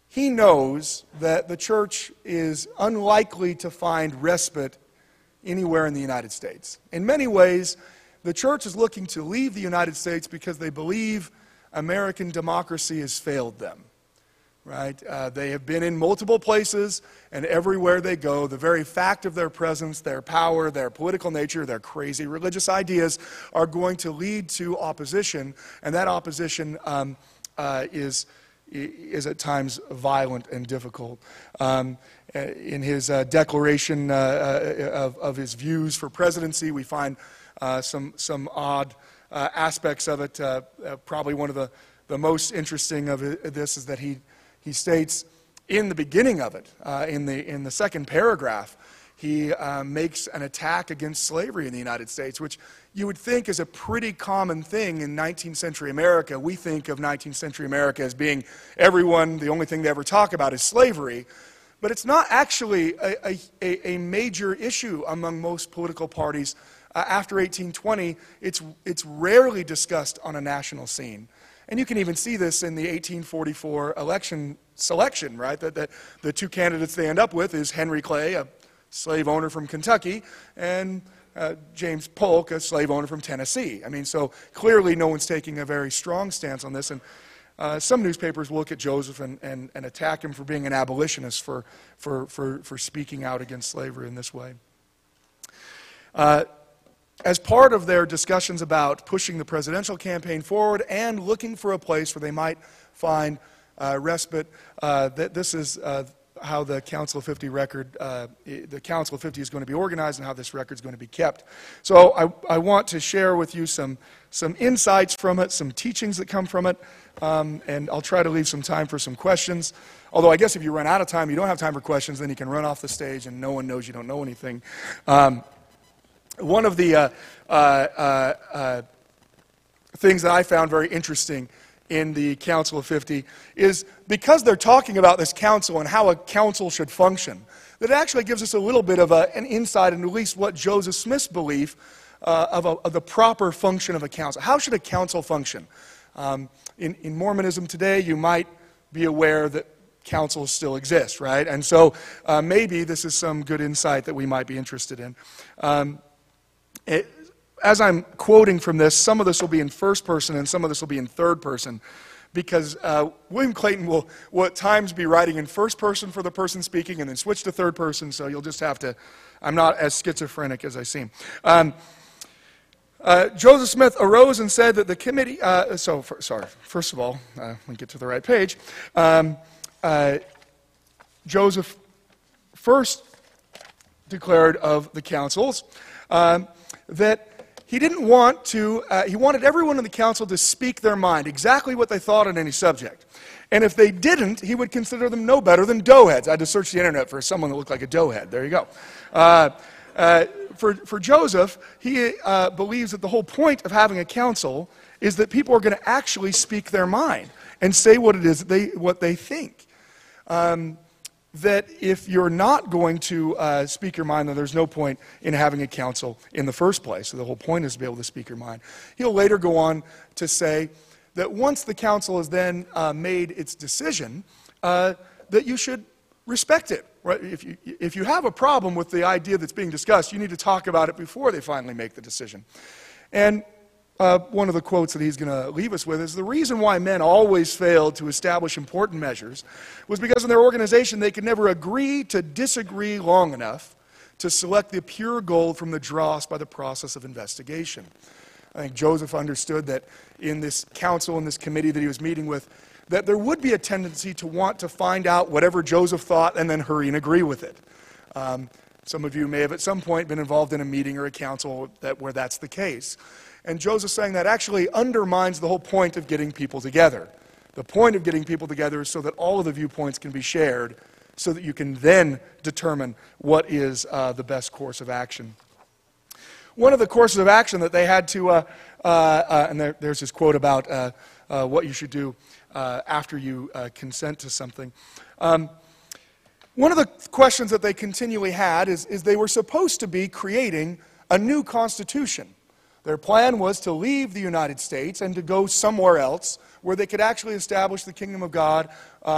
he knows that the church is unlikely to find respite anywhere in the United States. In many ways, the church is looking to leave the United States because they believe American democracy has failed them. Right? They have been in multiple places, and everywhere they go, the very fact of their presence, their power, their political nature, their crazy religious ideas are going to lead to opposition, and that opposition is at times violent and difficult. In his declaration of his views for presidency, we find some odd aspects of it. Probably one of the most interesting of this is that he states in the beginning of it, in the second paragraph, he makes an attack against slavery in the United States, which you would think is a pretty common thing in 19th century America. We think of 19th century America as being everyone, the only thing they ever talk about is slavery. But it's not actually a major issue among most political parties. After 1820, it's rarely discussed on a national scene. And you can even see this in the 1844 election selection, right? That the two candidates they end up with is Henry Clay, a slave owner from Kentucky, and James Polk, a slave owner from Tennessee. I mean, so clearly no one's taking a very strong stance on this. And some newspapers will look at Joseph and attack him for being an abolitionist, for speaking out against slavery in this way. As part of their discussions about pushing the presidential campaign forward and looking for a place where they might find respite, this is how the Council of 50 record, the Council of 50 is going to be organized and how this record is going to be kept. So I want to share with you some insights from it, some teachings that come from it, and I'll try to leave some time for some questions. Although I guess if you run out of time, you don't have time for questions, then you can run off the stage and no one knows you don't know anything. One of the things that I found very interesting in the Council of 50 is because they're talking about this council and how a council should function, that it actually gives us a little bit of an insight into at least what Joseph Smith's belief of the proper function of a council. How should a council function? In Mormonism today, you might be aware that councils still exist, right? And so maybe this is some good insight that we might be interested in. As I'm quoting from this, some of this will be in first person and some of this will be in third person, because William Clayton will at times be writing in first person for the person speaking and then switch to third person, so you'll just have to, I'm not as schizophrenic as I seem. Joseph Smith arose and said that the committee, first of all, let me get to the right page. Joseph first declared of the councils that he didn't want to, he wanted everyone in the council to speak their mind, exactly what they thought on any subject. And if they didn't, he would consider them no better than doughheads. I had to search the internet for someone that looked like a doughhead. There you go. For Joseph, he believes that the whole point of having a council is that people are going to actually speak their mind and say what it is what they think. That if you're not going to speak your mind, then there's no point in having a council in the first place. So the whole point is to be able to speak your mind. He'll later go on to say that once the council has then made its decision, that you should respect it. Right? If you have a problem with the idea that's being discussed, you need to talk about it before they finally make the decision. And one of the quotes that he's going to leave us with is, the reason why men always failed to establish important measures was because in their organization they could never agree to disagree long enough to select the pure gold from the dross by the process of investigation. I think Joseph understood that in this council, in this committee that he was meeting with, that there would be a tendency to want to find out whatever Joseph thought and then hurry and agree with it. Some of you may have at some point been involved in a meeting or a council where that's the case. And Joseph's saying that actually undermines the whole point of getting people together. The point of getting people together is so that all of the viewpoints can be shared, so that you can then determine what is the best course of action. One of the courses of action that they had to, and there's this quote about what you should do after you consent to something. One of the questions that they continually had is they were supposed to be creating a new constitution. Their plan was to leave the United States and to go somewhere else where they could actually establish the kingdom of God